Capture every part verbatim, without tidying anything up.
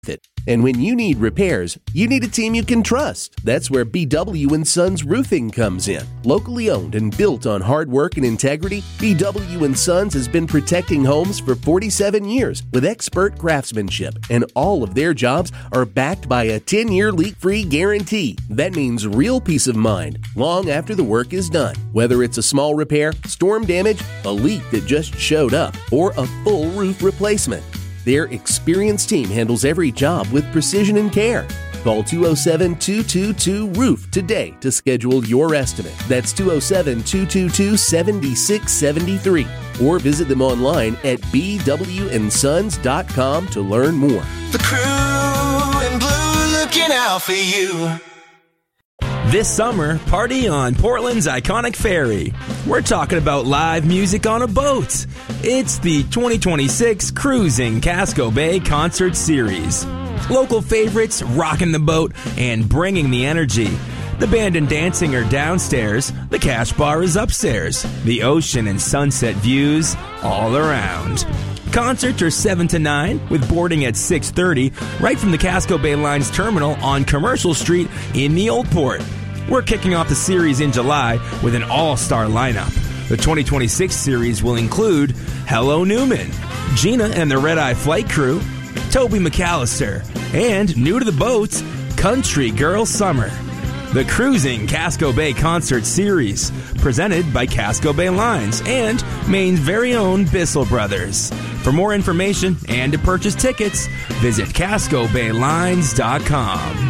it. And when you need repairs, you need a team you can trust. That's where B W and Sons Roofing comes in. Locally owned and built on hard work and integrity, B W and Sons has been protecting homes for forty-seven years with expert craftsmanship, and all of their jobs are backed by a ten-year leak-free guarantee. That means real peace of mind long after the work is done. Whether it's a small repair, storm damage, a leak that just showed up, or a full roof replacement, their experienced team handles every job with precision and care. Call two oh seven, two two two, roof today to schedule your estimate. That's two oh seven, two two two, seven six seven three. Or visit them online at b w and sons dot com to learn more. The crew in blue looking out for you. This summer, party on Portland's iconic ferry. We're talking about live music on a boat. It's the twenty twenty-six Cruising Casco Bay Concert Series. Local favorites rocking the boat and bringing the energy. The band and dancing are downstairs. The cash bar is upstairs. The ocean and sunset views all around. Concerts are seven to nine, with boarding at six thirty, right from the Casco Bay Line's terminal on Commercial Street in the Old Port. We're kicking off the series in July with an all-star lineup. The twenty twenty-six series will include Hello Newman, Gina and the Red Eye Flight Crew, Toby McAllister, and new to the boats, Country Girl Summer. The Cruising Casco Bay Concert Series, presented by Casco Bay Lines and Maine's very own Bissell Brothers. For more information and to purchase tickets, visit casco bay lines dot com.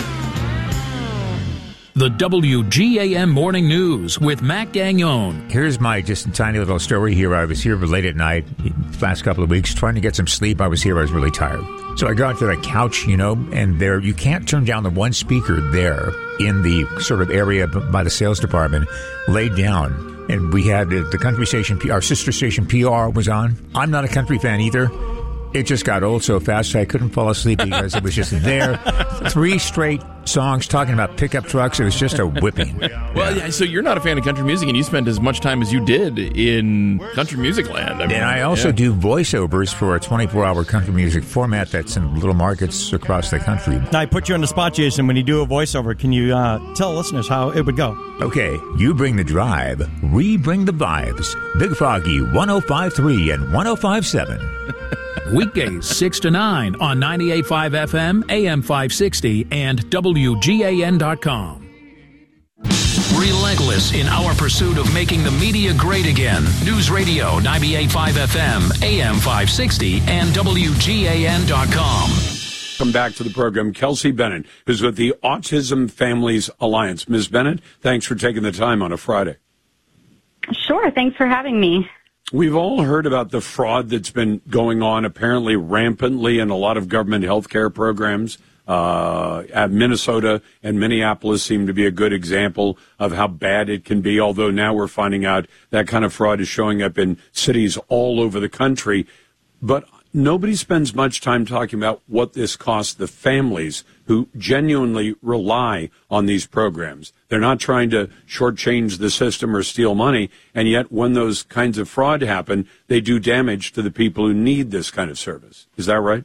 The W G A M Morning News with Mac Gagnon. Here's my just a tiny little story here. I was here late at night, the last couple of weeks, trying to get some sleep. I was here. I was really tired. So I got to the couch, you know, and there you can't turn down the one speaker there in the sort of area by the sales department, laid down. And we had the country station, our sister station P R was on. I'm not a country fan either. It just got old so fast I couldn't fall asleep because it was just there. Three straight songs talking about pickup trucks. It was just a whipping. Well, yeah, so you're not a fan of country music, and you spent as much time as you did in country music land. I mean, and I also yeah. do voiceovers for a twenty-four hour country music format that's in little markets across the country. I put you on the spot, Jason. When you do a voiceover, can you uh, tell listeners how it would go? Okay, you bring the drive, we bring the vibes. Big Foggy, one oh five point three and one oh five point seven. Weekdays six to nine on ninety-eight point five F M, A M five sixty, and W G A N dot com. Relentless in our pursuit of making the media great again. News Radio ninety-eight point five F M, A M five sixty, and W G A N dot com. Come back to the program. Kelsey Bennett, who's with the Autism Families Alliance. Miz Bennett, thanks for taking the time on a Friday. Sure. Thanks for having me. We've all heard about the fraud that's been going on apparently rampantly in a lot of government health care programs. Uh, at Minnesota and Minneapolis seem to be a good example of how bad it can be, although now we're finding out that kind of fraud is showing up in cities all over the country. But nobody spends much time talking about what this costs the families who genuinely rely on these programs. They're not trying to shortchange the system or steal money, and yet when those kinds of fraud happen, they do damage to the people who need this kind of service. Is that right?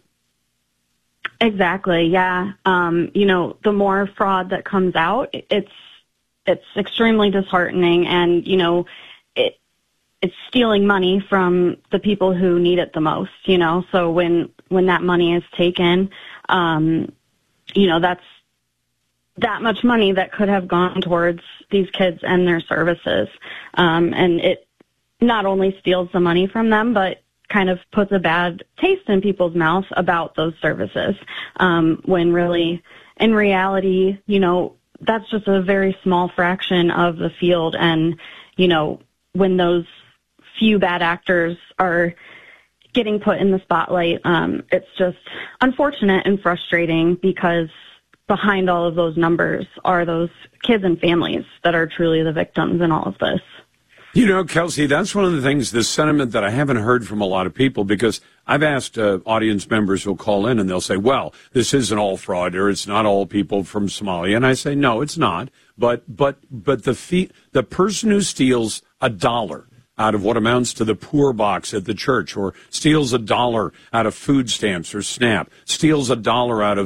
Exactly, yeah. Um, you know, the more fraud that comes out, it's it's extremely disheartening, and, you know, it it's stealing money from the people who need it the most, you know. So when, when that money is taken, um, you know, that's that much money that could have gone towards these kids and their services. Um, and it not only steals the money from them, but kind of puts a bad taste in people's mouths about those services, um, when really, in reality, you know, that's just a very small fraction of the field. And, you know, when those few bad actors are getting put in the spotlight, um, it's just unfortunate and frustrating, because behind all of those numbers are those kids and families that are truly the victims in all of this. You know, Kelsey, that's one of the things, the sentiment that I haven't heard from a lot of people, because I've asked uh, audience members who'll call in and they'll say, well, this isn't all fraud, or it's not all people from Somalia. And I say, no, it's not. But but but the fee- the person who steals a dollar out of what amounts to the poor box at the church, or steals a dollar out of food stamps or SNAP, steals a dollar out of